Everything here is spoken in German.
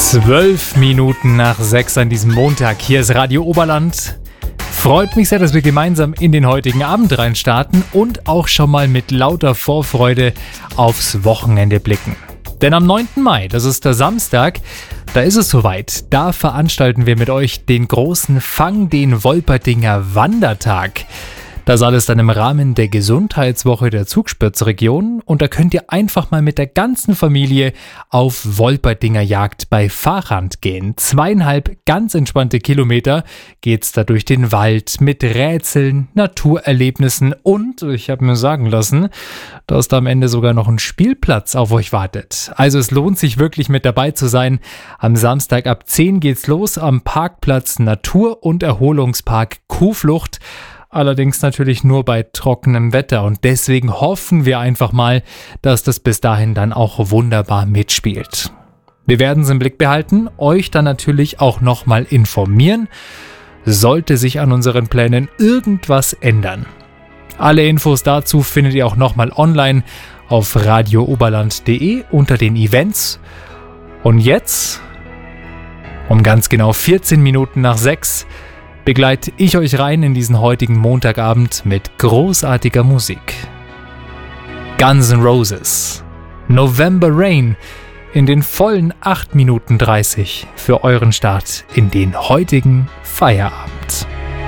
12 Minuten nach 6 an diesem Montag. Hier ist Radio Oberland. Freut mich sehr, dass wir gemeinsam in den heutigen Abend reinstarten und auch schon mal mit lauter Vorfreude aufs Wochenende blicken. Denn am 9. Mai, das ist der Samstag, da ist es soweit. Da veranstalten wir mit euch den großen Fang den Wolpertinger Wandertag. Das alles dann im Rahmen der Gesundheitswoche der Zugspitzregion und da könnt ihr einfach mal mit der ganzen Familie auf Wolpertinger Jagd bei Fahrrad gehen. 2,5 ganz entspannte Kilometer geht's da durch den Wald mit Rätseln, Naturerlebnissen und, ich habe mir sagen lassen, dass da am Ende sogar noch ein Spielplatz auf euch wartet. Also es lohnt sich wirklich mit dabei zu sein. Am Samstag ab 10 geht's los am Parkplatz Natur- und Erholungspark Kuhflucht. Allerdings natürlich nur bei trockenem Wetter und deswegen hoffen wir einfach mal, dass das bis dahin dann auch wunderbar mitspielt. Wir werden es im Blick behalten, euch dann natürlich auch nochmal informieren, sollte sich an unseren Plänen irgendwas ändern. Alle Infos dazu findet ihr auch nochmal online auf radiooberland.de unter den Events. Und jetzt, um ganz genau 14 Minuten nach 6, begleite ich euch rein in diesen heutigen Montagabend mit großartiger Musik. Guns N' Roses, November Rain in den vollen 8 Minuten 30 für euren Start in den heutigen Feierabend.